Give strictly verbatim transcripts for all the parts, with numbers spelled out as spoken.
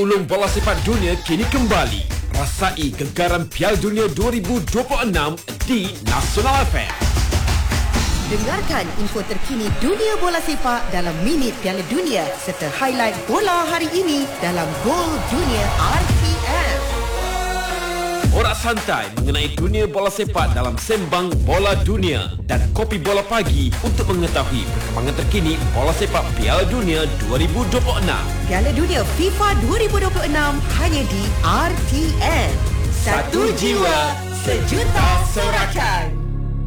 Ulung bola sepak dunia kini kembali. Rasai gegaran Piala Dunia dua ribu dua puluh enam di Nasional F M. Dengarkan info terkini dunia bola sepak dalam Minit Piala Dunia serta highlight bola hari ini dalam Gol Dunia R T M. Borak santai mengenai dunia bola sepak dalam Sembang Bola Dunia dan Kopi Bola Pagi untuk mengetahui perkembangan terkini bola sepak Piala Dunia dua ribu dua puluh enam. Piala Dunia FIFA dua ribu dua puluh enam hanya di R T M. Satu jiwa, sejuta sorakan.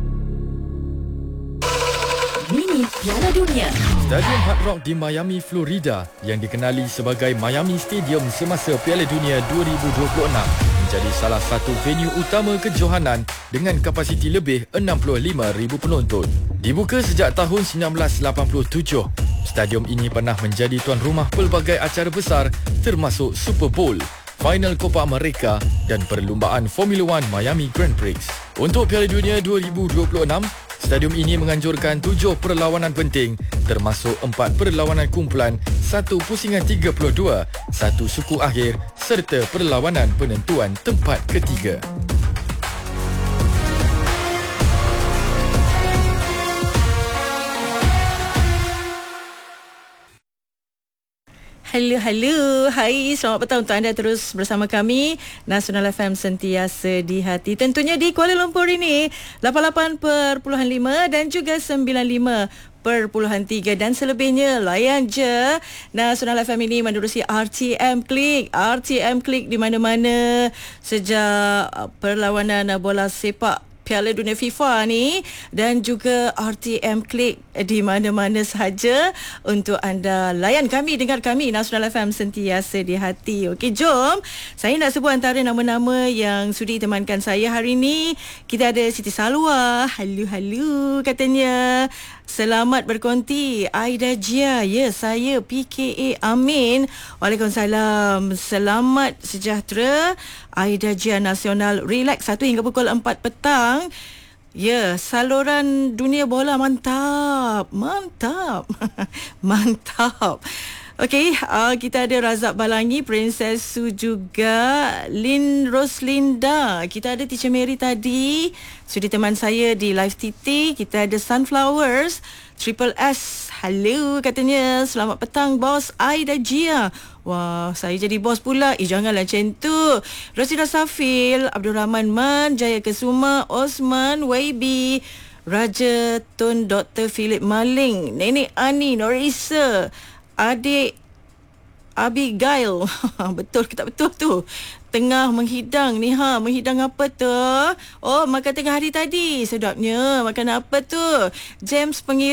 Minit Piala Dunia. Stadium Hard Rock di Miami, Florida yang dikenali sebagai Miami Stadium semasa Piala Dunia dua ribu dua puluh enam menjadi salah satu venue utama kejohanan dengan kapasiti lebih enam puluh lima ribu penonton. Dibuka sejak tahun seribu sembilan ratus lapan puluh tujuh, stadium ini pernah menjadi tuan rumah pelbagai acara besar termasuk Super Bowl, Final Copa America dan perlumbaan Formula One Miami Grand Prix. Untuk Piala Dunia dua ribu dua puluh enam, stadium ini menganjurkan tujuh perlawanan penting termasuk empat perlawanan kumpulan, satu pusingan tiga puluh dua, satu suku akhir serta perlawanan penentuan tempat ketiga. Halo, halo. Hai, selamat petang untuk anda terus bersama kami. Nasional F M sentiasa di hati. Tentunya di Kuala Lumpur ini lapan puluh lapan perpuluhan lima dan juga sembilan puluh lima perpuluhan tiga dan selebihnya layan je. Nasional F M ini menerusi R T M Klik. R T M Klik di mana-mana sejak perlawanan bola sepak Piala Dunia FIFA ni dan juga R T M Klik di mana-mana sahaja untuk anda layan kami, dengar kami. Nasional F M sentiasa di hati. Okey, jom saya nak sebut antara nama-nama yang sudi temankan saya hari ini. Kita ada Siti Salwa. Halo, halo katanya. Selamat berkonti Aida Jia. Ya, saya P K A Amin. Waalaikumsalam. Selamat sejahtera Aida Jia Nasional. Relax satu hingga pukul empat petang. Ya, saluran dunia bola mantap. Mantap. Mantap. Okey, uh, kita ada Razak Balangi, Princess Su juga, Lin Roslinda. Kita ada Teacher Mary tadi, sudi teman saya di Live T T. Kita ada Sunflowers, Triple S. Hello katanya. Selamat petang bos Aida Jia. Wah, saya jadi bos pula. Eh, janganlah macam tu. Rosida Safil, Abdul Rahman Man, Jaya Kesuma, Osman, Y B, Raja Tun, Doktor Philip Maling, Nenek Ani, Norisa, adik Abigail. Betul ke tak betul tu? Tengah menghidang ni ha. Menghidang apa tu? Oh, makan tengah hari tadi. Sedapnya. Makan apa tu? James pengirim